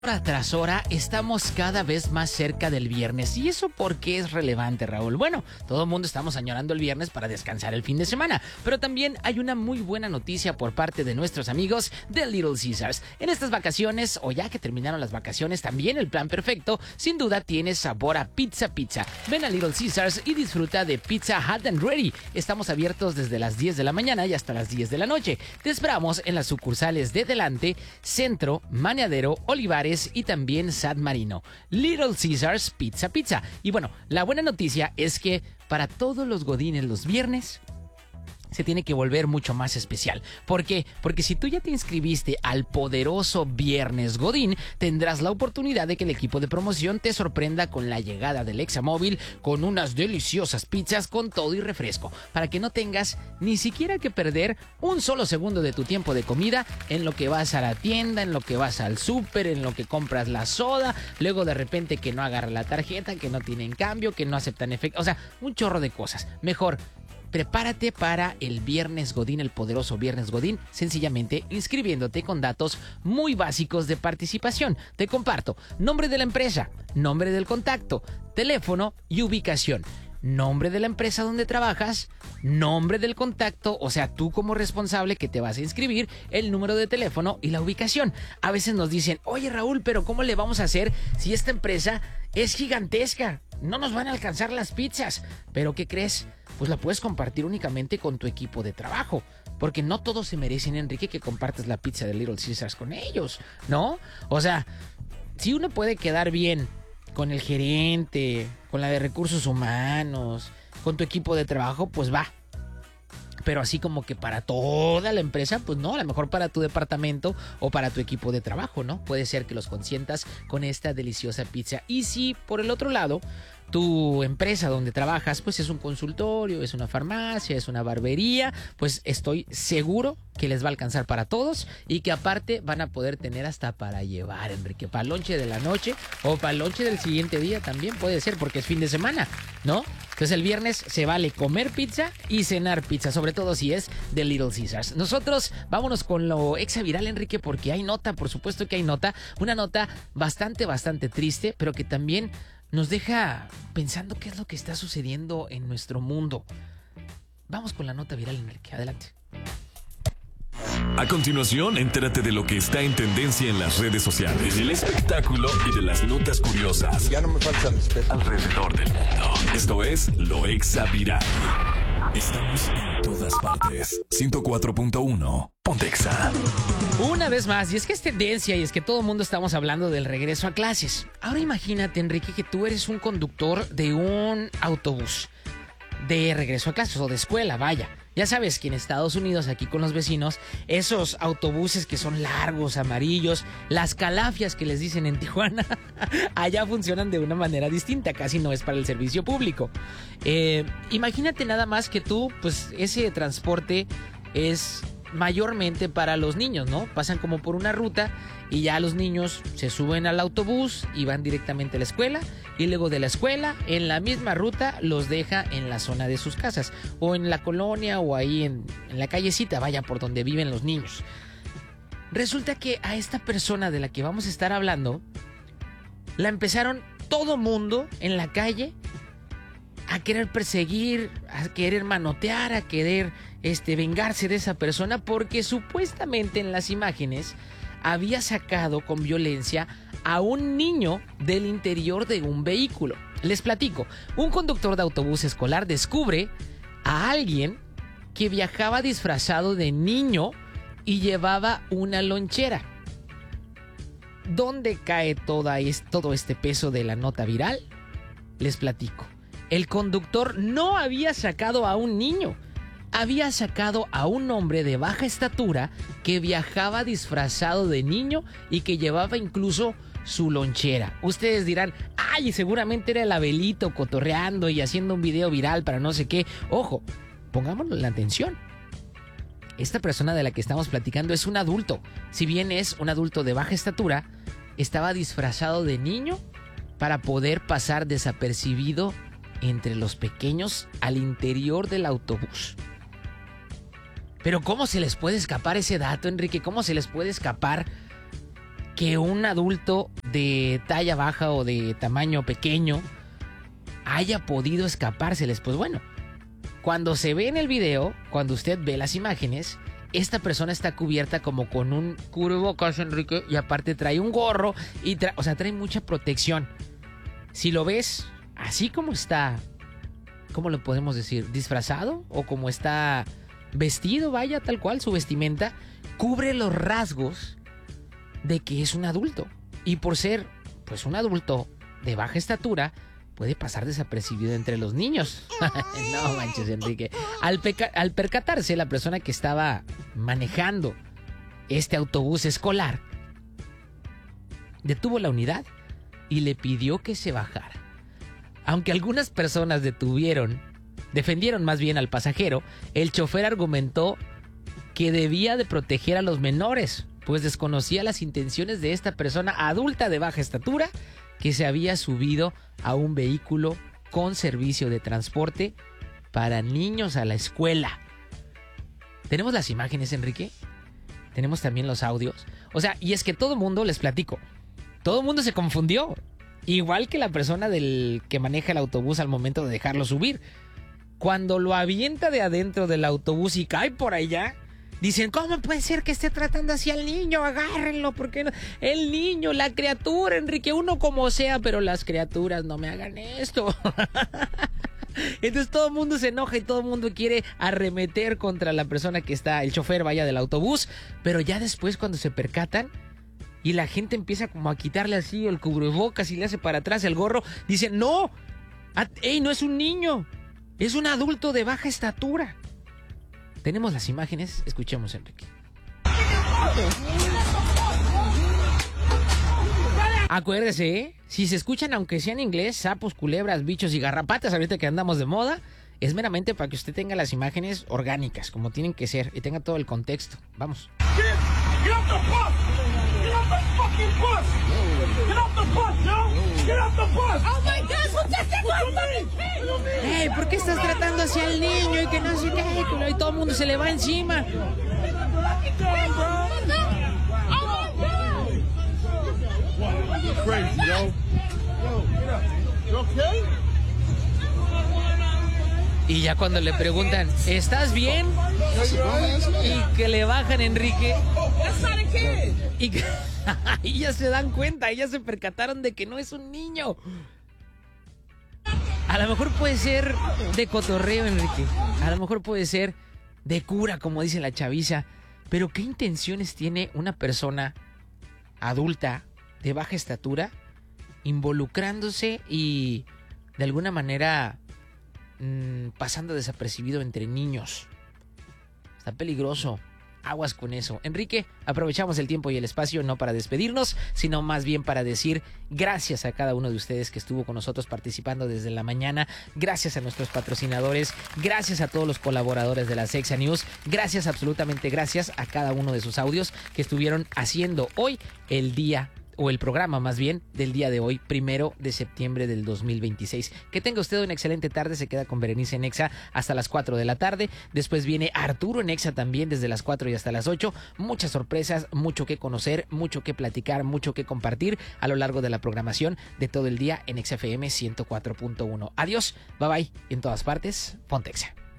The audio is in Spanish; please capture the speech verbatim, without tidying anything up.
Hora tras hora estamos cada vez más cerca del viernes. ¿Y eso por qué es relevante, Raúl? Bueno, todo el mundo estamos añorando el viernes para descansar el fin de semana, pero también hay una muy buena noticia por parte de nuestros amigos de Little Caesars. En estas vacaciones, o ya que terminaron las vacaciones, también el plan perfecto, sin duda, tiene sabor a pizza pizza. Ven a Little Caesars y disfruta de Pizza Hot and Ready. Estamos abiertos desde las diez de la mañana y hasta las diez de la noche. Te esperamos en las sucursales de Delante, Centro, Maniadero, Olivares y también San Marino. Little Caesars Pizza Pizza. Y bueno, la buena noticia es que para todos los godines los viernes se tiene que volver mucho más especial. ¿Por qué? Porque si tú ya te inscribiste al poderoso Viernes Godín, tendrás la oportunidad de que el equipo de promoción te sorprenda con la llegada del Examóvil con unas deliciosas pizzas con todo y refresco, para que no tengas ni siquiera que perder un solo segundo de tu tiempo de comida en lo que vas a la tienda, en lo que vas al súper, en lo que compras la soda, luego de repente que no agarra la tarjeta, que no tienen cambio, que no aceptan efecto, o sea, un chorro de cosas. Mejor prepárate para el Viernes Godín, el poderoso Viernes Godín, sencillamente inscribiéndote con datos muy básicos de participación. Te comparto: nombre de la empresa, nombre del contacto, teléfono y ubicación. Nombre de la empresa donde trabajas, nombre del contacto, o sea, tú como responsable que te vas a inscribir, el número de teléfono y la ubicación. A veces nos dicen: oye, Raúl, pero ¿cómo le vamos a hacer si esta empresa es gigantesca? No nos van a alcanzar las pizzas. ¿Pero qué crees? Pues la puedes compartir únicamente con tu equipo de trabajo, porque no todos se merecen, Enrique, que compartas la pizza de Little Caesars con ellos, ¿no? O sea, si uno puede quedar bien con el gerente, con la de recursos humanos, con tu equipo de trabajo, pues va. Pero así como que para toda la empresa, pues no, a lo mejor para tu departamento o para tu equipo de trabajo, ¿no? Puede ser que los consientas con esta deliciosa pizza. Y si por el otro lado, tu empresa donde trabajas, pues es un consultorio, es una farmacia, es una barbería, pues estoy seguro que les va a alcanzar para todos y que aparte van a poder tener hasta para llevar, Enrique, para el lonche de la noche o para el lonche del siguiente día también puede ser, porque es fin de semana, ¿no? Entonces el viernes se vale comer pizza y cenar pizza, sobre todo si es de Little Caesars. Nosotros vámonos con lo exaviral, Enrique, porque hay nota, por supuesto que hay nota, una nota bastante, bastante triste, pero que también nos deja pensando qué es lo que está sucediendo en nuestro mundo. Vamos con la nota viral, Enrique. Adelante. A continuación, entérate de lo que está en tendencia en las redes sociales, del espectáculo y de las notas curiosas. Ya no me falta respeto. Alrededor del mundo. Esto es Lo Exaviral. Estamos en todas partes. ciento cuatro punto uno. Pontexa. Una vez más, y es que es tendencia y es que todo el mundo estamos hablando del regreso a clases. Ahora imagínate, Enrique, que tú eres un conductor de un autobús de regreso a clases o de escuela, vaya. Ya sabes que en Estados Unidos, aquí con los vecinos, esos autobuses que son largos, amarillos, las calafias que les dicen en Tijuana, allá funcionan de una manera distinta, casi no es para el servicio público. Eh, imagínate nada más que tú, pues ese transporte es mayormente para los niños, ¿no? Pasan como por una ruta y ya los niños se suben al autobús y van directamente a la escuela, y luego de la escuela en la misma ruta los deja en la zona de sus casas o en la colonia o ahí en, en la callecita, vaya, por donde viven los niños. Resulta que a esta persona de la que vamos a estar hablando la empezaron todo mundo en la calle a querer perseguir, a querer manotear, a querer este, vengarse de esa persona, porque supuestamente en las imágenes había sacado con violencia a un niño del interior de un vehículo. Les platico: un conductor de autobús escolar descubre a alguien que viajaba disfrazado de niño y llevaba una lonchera. ¿Dónde cae toda es, todo este peso de la nota viral? Les platico. El conductor no había sacado a un niño, había sacado a un hombre de baja estatura que viajaba disfrazado de niño y que llevaba incluso su lonchera. Ustedes dirán: ay, seguramente era el Abelito cotorreando y haciendo un video viral para no sé qué. Ojo, pongámonos la atención. Esta persona de la que estamos platicando es un adulto. Si bien es un adulto de baja estatura, estaba disfrazado de niño para poder pasar desapercibido entre los pequeños al interior del autobús. Pero ¿cómo se les puede escapar ese dato, Enrique? ¿Cómo se les puede escapar que un adulto de talla baja o de tamaño pequeño haya podido escapárseles. Pues bueno, cuando se ve en el video, cuando usted ve las imágenes, esta persona está cubierta como con un cubrebocas, Enrique, y aparte trae un gorro, y tra- o sea, trae mucha protección. Si lo ves así como está, ¿cómo lo podemos decir? ¿Disfrazado? O como está vestido, vaya, tal cual, su vestimenta, cubre los rasgos de que es un adulto. Y por ser, pues, un adulto de baja estatura, puede pasar desapercibido entre los niños. No manches, Enrique. Al, peca- al percatarse, la persona que estaba manejando este autobús escolar detuvo la unidad y le pidió que se bajara. Aunque algunas personas detuvieron, defendieron más bien al pasajero, el chofer argumentó que debía de proteger a los menores, pues desconocía las intenciones de esta persona adulta de baja estatura que se había subido a un vehículo con servicio de transporte para niños a la escuela. ¿Tenemos las imágenes, Enrique? Tenemos también los audios. O sea, y es que todo mundo, les platico, todo mundo se confundió. Igual que la persona del que maneja el autobús al momento de dejarlo subir. Cuando lo avienta de adentro del autobús y cae por allá, dicen, ¿cómo puede ser que esté tratando así al niño? Agárrenlo, porque no? El niño, la criatura, Enrique, uno como sea, pero las criaturas no me hagan esto. Entonces todo el mundo se enoja y todo el mundo quiere arremeter contra la persona que está, el chofer, vaya, del autobús. Pero ya después, cuando se percatan y la gente empieza como a quitarle así el cubrebocas y le hace para atrás el gorro, dicen, no, ey, no es un niño, es un adulto de baja estatura. Tenemos las imágenes, escuchemos, Enrique. Acuérdese, ¿eh? Si se escuchan, aunque sea en inglés, sapos, culebras, bichos y garrapatas, ahorita que andamos de moda, es meramente para que usted tenga las imágenes orgánicas, como tienen que ser, y tenga todo el contexto. Vamos. Get, get off the bus! Get off the fucking bus! Get off the bus, yo! Get off the bus! Oh my God, protect my fucking kid! Hey, ¿por qué estás tratando hacia el niño y que no sé qué? Y todo el mundo se le va encima. Crazy, yo. Yo, get up. You okay? Y ya cuando le preguntan, ¿estás bien? Y que le bajan, Enrique. Y, que, y ya se dan cuenta, ya se percataron de que no es un niño. A lo mejor puede ser de cotorreo, Enrique. A lo mejor puede ser de cura, como dice la chaviza. Pero ¿qué intenciones tiene una persona adulta de baja estatura involucrándose y de alguna manera mmm, pasando desapercibido entre niños? Está peligroso. Aguas con eso. Enrique, aprovechamos el tiempo y el espacio no para despedirnos, sino más bien para decir gracias a cada uno de ustedes que estuvo con nosotros participando desde la mañana. Gracias a nuestros patrocinadores. Gracias a todos los colaboradores de la Sexa News. Gracias, absolutamente gracias a cada uno de sus audios que estuvieron haciendo hoy el día o el programa más bien del día de hoy, primero de septiembre del dos mil veintiséis. Que tenga usted una excelente tarde, se queda con Berenice en Exa hasta las cuatro de la tarde, después viene Arturo en Exa también desde las cuatro y hasta las ocho, muchas sorpresas, mucho que conocer, mucho que platicar, mucho que compartir a lo largo de la programación de todo el día en Exa F M ciento cuatro punto uno. Adiós, bye bye, en todas partes, ponte Exa.